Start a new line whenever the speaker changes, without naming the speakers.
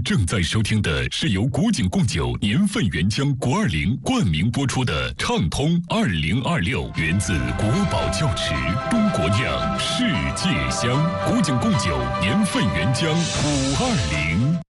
正在收听的是由古井贡酒年份原浆国20冠名播出的畅通2026，源自国宝窖池，中国酿，世界香。古井贡酒年份原浆520。